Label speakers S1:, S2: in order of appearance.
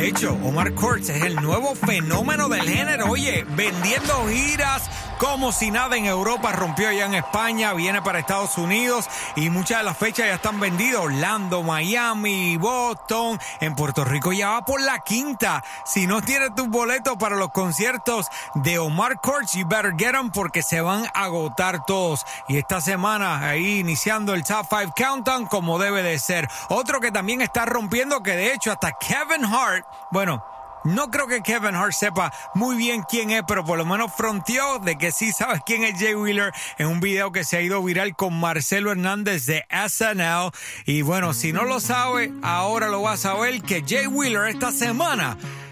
S1: De hecho, Omar Courtz es el nuevo fenómeno del género. Oye, vendiendo giras como si nada en Europa, rompió ya en España, viene para Estados Unidos y muchas de las fechas ya están vendidas. Orlando, Miami, Boston, en Puerto Rico ya va por la quinta. Si no tienes tus boletos para los conciertos de Omar Courtz, you better get them porque se van a agotar todos. Y esta semana ahí iniciando el Top 5 Countdown como debe de ser. Otro que también está rompiendo, que de hecho hasta Kevin Hart, bueno, no creo que Kevin Hart sepa muy bien quién es, pero por lo menos fronteó de que sí sabes quién es Jay Wheeler en un video que se ha ido viral con Marcelo Hernández de SNL. Y bueno, si no lo sabe, ahora lo va a saber que Jay Wheeler esta semana